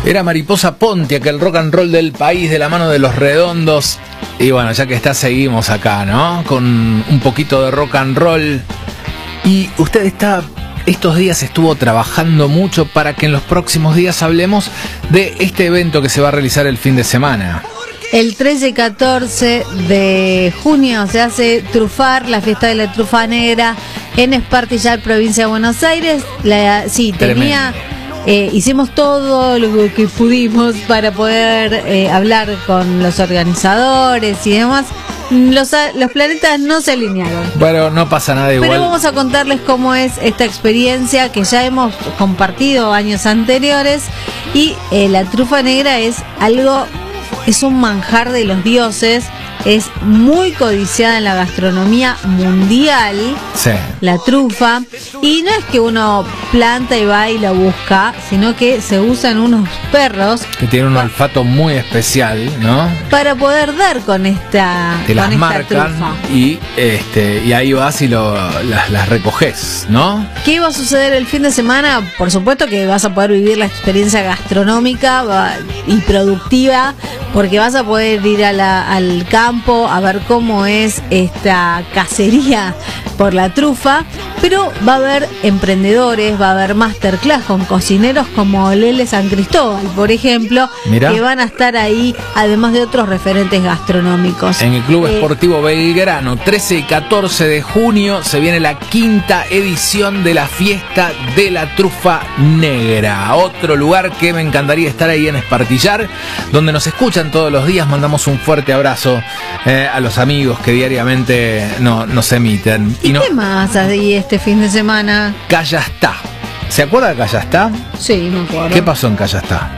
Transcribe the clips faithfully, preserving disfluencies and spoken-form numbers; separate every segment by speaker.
Speaker 1: Era Mariposa Pontiac, el rock and roll del país, de la mano de Los Redondos. Y bueno, ya que está, seguimos acá, ¿no? Con un poquito de rock and roll. Y usted está, estos días estuvo trabajando mucho para que en los próximos días hablemos de este evento que se va a realizar el fin de semana.
Speaker 2: El trece y catorce de junio se hace Trufar, la fiesta de la trufa negra, en Espartillar, provincia de Buenos Aires. La, sí, tenía... Eh, hicimos todo lo que pudimos para poder eh, hablar con los organizadores y demás. Los, los planetas no se alinearon.
Speaker 1: Bueno, no pasa nada igual.
Speaker 2: Pero vamos a contarles cómo es esta experiencia que ya hemos compartido años anteriores. Y eh, la trufa negra es algo, es un manjar de los dioses. Es muy codiciada en la gastronomía mundial,
Speaker 1: sí,
Speaker 2: la trufa. Y no es que uno planta y va y la busca, sino que se usan unos perros
Speaker 1: que tienen un olfato muy especial, ¿no?
Speaker 2: Para poder dar con esta,
Speaker 1: Te
Speaker 2: con
Speaker 1: las
Speaker 2: esta
Speaker 1: marcan
Speaker 2: trufa.
Speaker 1: Y, este, y ahí vas y lo, las, las recoges, ¿no?
Speaker 2: ¿Qué va a suceder el fin de semana? Por supuesto que vas a poder vivir la experiencia gastronómica va, y productiva, porque vas a poder ir a la, al campo a ver cómo es esta cacería por la trufa, pero va a haber emprendedores, va a haber masterclass con cocineros como Lele San Cristóbal, por ejemplo,
Speaker 1: Mirá,
Speaker 2: que van a estar ahí, además de otros referentes gastronómicos.
Speaker 1: En el Club
Speaker 2: eh,
Speaker 1: Esportivo Belgrano, trece y catorce de junio, se viene la quinta edición de la fiesta de la trufa negra. Otro lugar que me encantaría estar ahí en Espartillar, donde nos escuchan todos los días. Mandamos un fuerte abrazo eh, a los amigos que diariamente no, nos emiten.
Speaker 2: ¿Y,
Speaker 1: y no,
Speaker 2: qué más hay este fin de semana?
Speaker 1: Callastá. ¿Se acuerda de Callastá?
Speaker 2: Sí, me acuerdo.
Speaker 1: ¿Qué pasó en Callastá?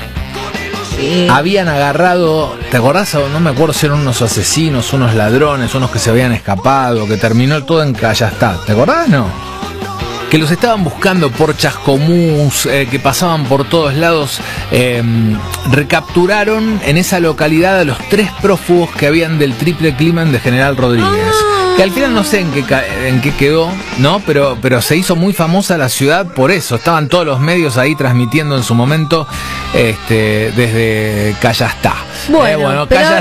Speaker 2: Eh,
Speaker 1: Habían agarrado, ¿te acordás? No me acuerdo si eran unos asesinos, unos ladrones, unos que se habían escapado, que terminó todo en Callastá. ¿Te acordás, no? Que los estaban buscando por Chascomús, eh, que pasaban por todos lados. Eh, recapturaron en esa localidad a los tres prófugos que habían del triple crimen de General Rodríguez.
Speaker 2: Ah.
Speaker 1: Que al final no sé en qué, en qué quedó, ¿no? Pero, pero se hizo muy famosa la ciudad por eso. Estaban todos los medios ahí transmitiendo en su momento este, desde Callastá.
Speaker 2: Bueno,
Speaker 1: eh, bueno
Speaker 2: pero
Speaker 1: Callastá.